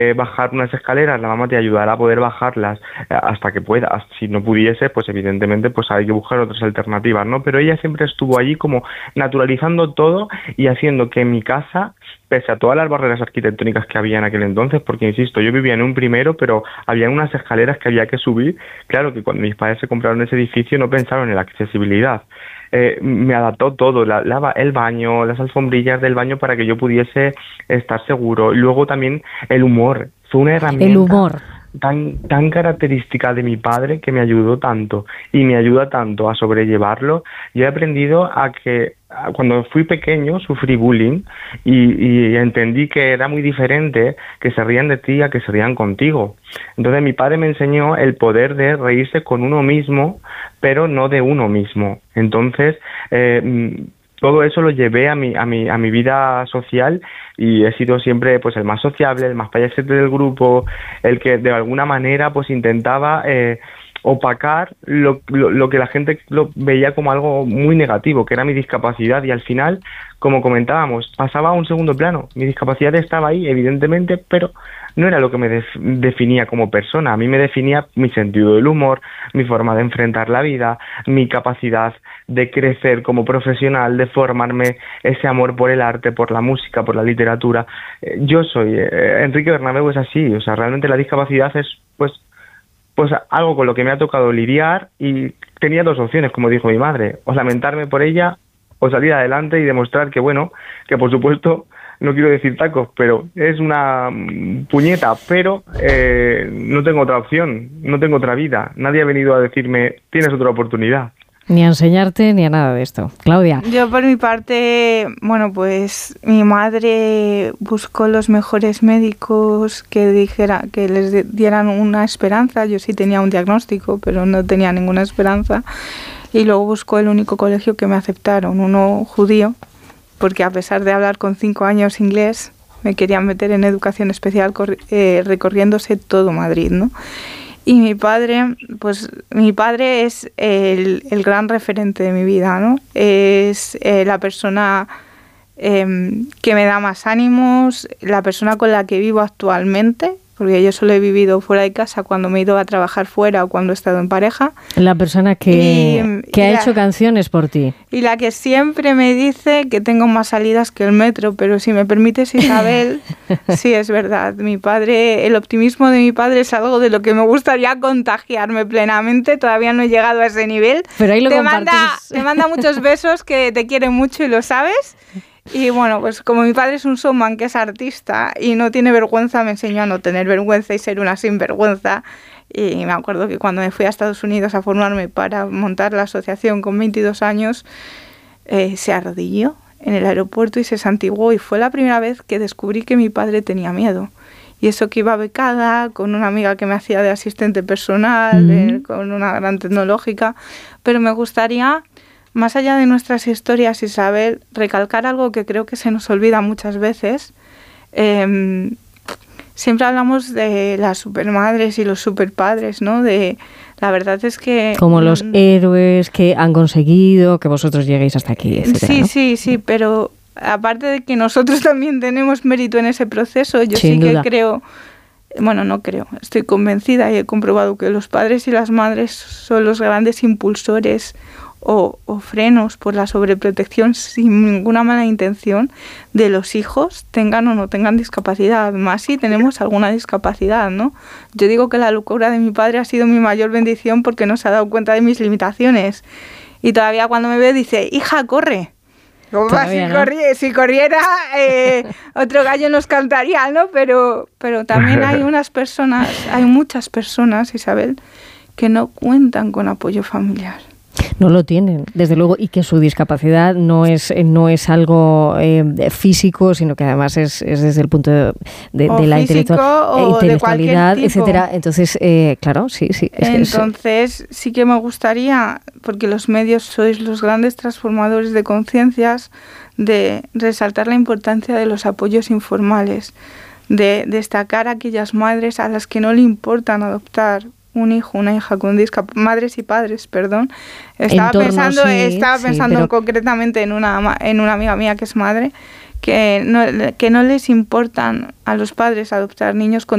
bajar unas escaleras, la mamá te ayudará a poder bajarlas hasta que puedas. Si no pudiese, pues evidentemente pues hay que buscar otras alternativas, ¿no? Pero ella siempre estuvo allí como naturalizando todo y haciendo que mi casa, pese a todas las barreras arquitectónicas que había en aquel entonces, porque insisto, yo vivía en un primero, pero había unas escaleras que había que subir. Claro que cuando mis padres se compraron ese edificio no pensaron en la accesibilidad. Me adaptó todo, el baño, las alfombrillas del baño para que yo pudiese estar seguro. Y luego también el humor, fue una herramienta. El humor. Tan característica de mi padre que me ayudó tanto y me ayuda tanto a sobrellevarlo. Yo he aprendido a que cuando fui pequeño sufrí bullying y entendí que era muy diferente que se rían de ti a que se rían contigo. Entonces mi padre me enseñó el poder de reírse con uno mismo, pero no de uno mismo. Entonces todo eso lo llevé a mi vida social y he sido siempre pues el más sociable, el más payasete del grupo, el que de alguna manera pues intentaba opacar lo que la gente lo veía como algo muy negativo, que era mi discapacidad, y al final, como comentábamos, pasaba a un segundo plano. Mi discapacidad estaba ahí, evidentemente, pero no era lo que me definía como persona. A mí me definía mi sentido del humor, mi forma de enfrentar la vida, mi capacidad de crecer como profesional, de formarme, ese amor por el arte, por la música, por la literatura. Yo soy Enrique Bernabeu, es así. O sea, realmente la discapacidad es pues algo con lo que me ha tocado lidiar, y tenía dos opciones, como dijo mi madre: o lamentarme por ella o salir adelante y demostrar que, bueno, que por supuesto, no quiero decir tacos, pero es una puñeta, pero no tengo otra opción, no tengo otra vida. Nadie ha venido a decirme, tienes otra oportunidad. Ni a enseñarte ni a nada de esto. Claudia. Yo por mi parte, bueno, pues mi madre buscó los mejores médicos que les dieran una esperanza. Yo sí tenía un diagnóstico, pero no tenía ninguna esperanza. Y luego buscó el único colegio que me aceptaron, uno judío, porque a pesar de hablar con 5 años inglés, me querían meter en educación especial recorriéndose todo Madrid, ¿no? Y mi padre es el gran referente de mi vida, ¿no? Es la persona que me da más ánimos, la persona con la que vivo actualmente, porque yo solo he vivido fuera de casa cuando me he ido a trabajar fuera o cuando he estado en pareja. La persona que ha hecho canciones por ti. Y la que siempre me dice que tengo más salidas que el metro, pero si me permites, Isabel, sí, es verdad. Mi padre, el optimismo de mi padre es algo de lo que me gustaría contagiarme plenamente. Todavía no he llegado a ese nivel. Pero ahí lo te compartís. manda muchos besos, que te quiere mucho y lo sabes. Y bueno, pues como mi padre es un showman que es artista y no tiene vergüenza, me enseñó a no tener vergüenza y ser una sinvergüenza. Y me acuerdo que cuando me fui a Estados Unidos a formarme para montar la asociación con 22 años, se arrodilló en el aeropuerto y se santiguó, y fue la primera vez que descubrí que mi padre tenía miedo. Y eso que iba becada, con una amiga que me hacía de asistente personal, con una gran tecnológica, pero me gustaría, más allá de nuestras historias, Isabel, recalcar algo que creo que se nos olvida muchas veces. Siempre hablamos de las supermadres y los superpadres, ¿no? La verdad es que... Como los héroes que han conseguido que vosotros lleguéis hasta aquí, etcétera, ¿no? Sí, pero aparte de que nosotros también tenemos mérito en ese proceso, yo Sin sí duda. que creo... Bueno, no creo, estoy convencida y he comprobado que los padres y las madres son los grandes impulsores o frenos por la sobreprotección sin ninguna mala intención de los hijos, tengan o no tengan discapacidad, más si tenemos alguna discapacidad, ¿no? Yo digo que la locura de mi padre ha sido mi mayor bendición porque no se ha dado cuenta de mis limitaciones, y todavía cuando me ve dice, hija, corre. Todavía, ¿no? Si corriera, otro gallo nos cantaría, ¿no? Pero también hay muchas personas, Isabel, que no cuentan con apoyo familiar. No lo tienen, desde luego, y que su discapacidad no es algo físico, sino que además es desde el punto de la intelectualidad, etcétera. Entonces, claro, sí. Entonces, sí que me gustaría, porque los medios sois los grandes transformadores de conciencias, de resaltar la importancia de los apoyos informales, de destacar a aquellas madres a las que no le importan adoptar un hijo, una hija con discapacidad, madres y padres, perdón. Estaba pensando concretamente en una amiga mía que es madre, que no les importan a los padres adoptar niños con